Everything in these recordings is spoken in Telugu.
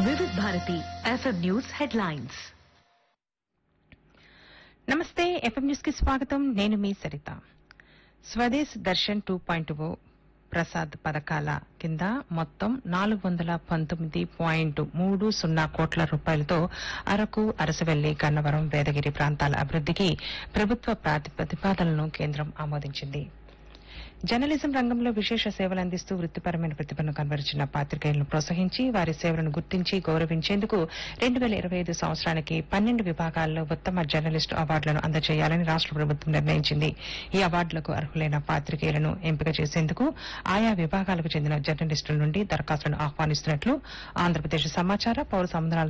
వివిధ భారతి ఎఫ్ఎం న్యూస్ హెడ్లైన్స్. నమస్తే, ఎఫ్ఎం న్యూస్ కి స్వాగతం. నేను మీ సరిత. స్వదేశ్ దర్శన్ 2.0 ప్రసాద్ పథకాల కింద మొత్తం 419.30 కోట్ల రూపాయలతో అరకు, అరసవెల్లి, గన్నవరం, వేదగిరి ప్రాంతాల అభివృద్దికి ప్రభుత్వ ప్రతిపాదనలను కేంద్రం ఆమోదించింది. జర్నలిజం రంగంలో విశేష సేవలు అందిస్తూ వృత్తిపరమైన ప్రతిభను కనబరిచిన పాత్రికేయులను ప్రోత్సహించి వారి సేవలను గుర్తించి గౌరవించేందుకు 2025 సంవత్సరానికి 12 విభాగాల్లో ఉత్తమ జర్నలిస్టు అవార్డులను అందజేయాలని రాష్ట ప్రభుత్వం నిర్ణయించింది. ఈ అవార్డులకు అర్హులైన పాత్రికేయులను ఎంపిక చేసేందుకు ఆయా విభాగాలకు చెందిన జర్నలిస్టుల నుండి దరఖాస్తులను ఆహ్వానిస్తున్నట్లు ఆంధ్రప్రదేశ్ సమాచార పౌర సంబంధాల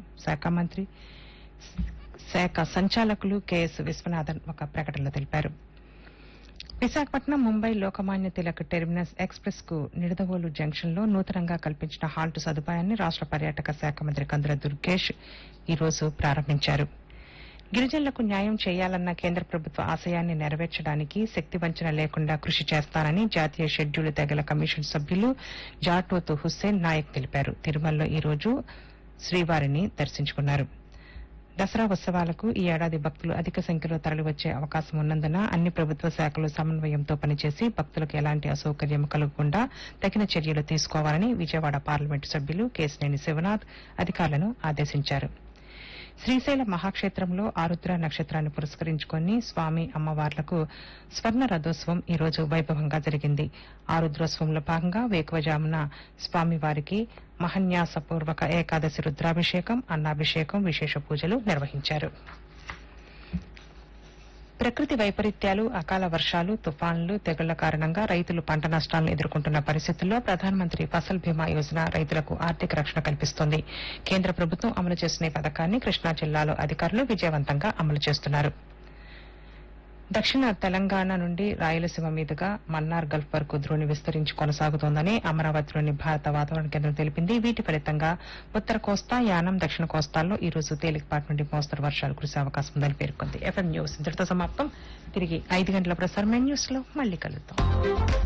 శాఖ సంచాలకులు కెఎస్ విశ్వనాథన్ ఒక ప్రకటనలో తెలిపారు. విశాఖపట్నం ముంబై లోకమాన్య తిలక్ టెర్మినస్ ఎక్స్ప్రెస్ కు నిడదవోలు జంక్షన్ లో నూతనంగా కల్పించిన హాల్ట్ సదుపాయాన్ని రాష్ట పర్యాటక శాఖ మంత్రి కందుల దుర్గేష్ ఈ రోజు ప్రారంభించారు. గిరిజనులకు న్యాయం చేయాలన్న కేంద్ర ప్రభుత్వ ఆశయాన్ని నెరవేర్చడానికి శక్తి వంచన లేకుండా కృషి చేస్తానని జాతీయ షెడ్యూల్ తెగల కమిషన్ సభ్యులు జాటోతు హుస్సేన్ నాయక్ తెలిపారు. తిరుమలలో ఈ రోజు శ్రీవారిని దర్శించుకున్నారు. దసరా ఉత్సవాలకు ఈ ఏడాది భక్తులు అధిక సంఖ్యలో తరలివచ్చే అవకాశం ఉన్నందున అన్ని ప్రభుత్వ శాఖలు సమన్వయంతో పనిచేసి భక్తులకు ఎలాంటి అసౌకర్యం కలగకుండా తగిన చర్యలు తీసుకోవాలని విజయవాడ పార్లమెంటు సభ్యులు కేశినేని శివనాథ్ అధికారులను ఆదేశించారు. శ్రీశైల మహాక్షేత్రంలో ఆరుద్ర నక్షత్రాన్ని పురస్కరించుకుని స్వామి అమ్మవార్లకు స్వర్ణ రథోత్సవం ఈ రోజు వైభవంగా జరిగింది. ఆరుద్రోత్సవంలో భాగంగా వేకువజామున స్వామివారికి మహన్యాసపూర్వక ఏకాదశి రుద్రాభిషేకం, అన్నాభిషేకం, విశేష పూజలు నిర్వహించారు. ప్రకృతి వైపరీత్యాలు, అకాల వర్షాలు, తుఫాన్లు, తెగుళ్ల కారణంగా రైతులు పంట నష్టాలను ఎదుర్కొంటున్న పరిస్థితుల్లో ప్రధానమంత్రి ఫసల్ బీమా యోజన రైతులకు ఆర్థిక రక్షణ కల్పిస్తోంది. కేంద్ర ప్రభుత్వం అమలు చేస్తున్న ఈ పథకాన్ని కృష్ణా జిల్లాలో అధికారులు విజయవంతంగా అమలు చేస్తున్నారు. దక్షిణ తెలంగాణ నుండి రాయలసీమ మీదుగా మన్నార్ గల్ఫ్ వరకు ద్రోణి విస్తరించి కొనసాగుతోందని అమరావతిలోని భారత వాతావరణ కేంద్రం తెలిపింది. వీటి ఫలితంగా ఉత్తర కోస్తా, యానం, దక్షిణ కోస్తాల్లో ఈ రోజు తేలికపాటి నుండి మోస్తరు వర్షాలు కురిసే అవకాశం ఉందని పేర్కొంది. ఎఫ్ఎం న్యూస్ ఇంతటితో సమాప్తం. తిరిగి 5 గంటల ప్రసారమైన న్యూస్ లో మళ్లీ కలుద్దాం.